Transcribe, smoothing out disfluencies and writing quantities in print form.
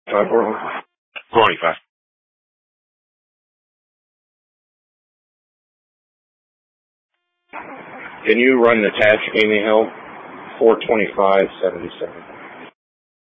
425. Can you run the Tash Amy Hill? 425.77.